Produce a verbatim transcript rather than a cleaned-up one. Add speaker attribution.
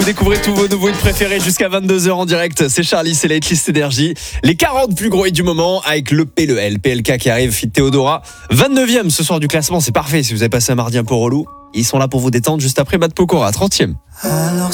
Speaker 1: Vous découvrez tous vos nouveaux hits préférés jusqu'à vingt-deux heures en direct. C'est Charlie, c'est la hitlist énergie. Les quarante plus gros hits du moment avec le P, le L, P L K qui arrive, fit Théodora. vingt-neuvième ce soir du classement, c'est parfait. Si vous avez passé un mardi un peu relou, ils sont là pour vous détendre juste après Bad Pokora, trentième.